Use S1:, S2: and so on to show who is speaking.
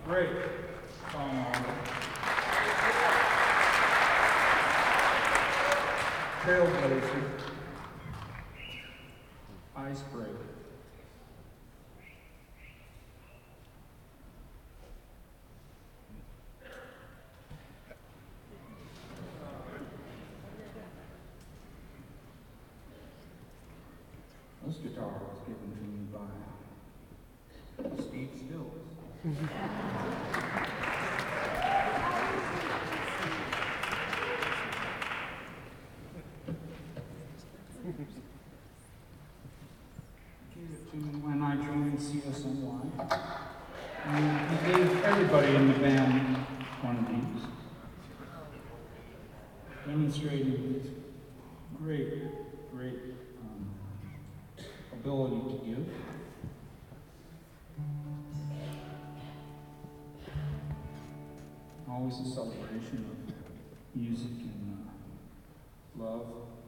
S1: Great. Song Trailblazer. Icebreaker. This guitar was given to me by Steve Stills. Gave it to me when I joined CSNY. And he gave everybody in the band one of these, demonstrating his great ability to give. Always a celebration of music and love.